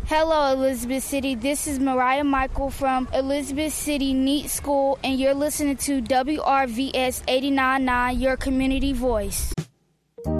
Hello, Elizabeth City. This is Mariah Michael from Elizabeth City Neat School, and you're listening to WRVS 89.9, your community voice.